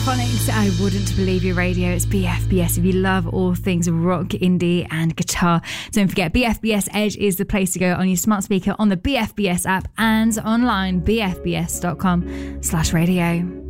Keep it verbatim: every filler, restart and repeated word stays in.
Phonics, I Wouldn't Believe Your Radio. It's B F B S if you love all things rock, indie and guitar. Don't forget, B F B S Edge is the place to go on your smart speaker, on the B F B S app and online, b f b s dot com slash radio.